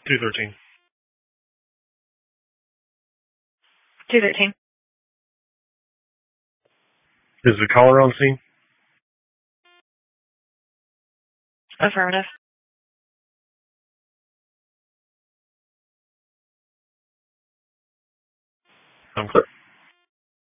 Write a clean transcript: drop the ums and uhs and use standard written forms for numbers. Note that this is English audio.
213. 213. Is the caller on scene? Affirmative. I'm clear.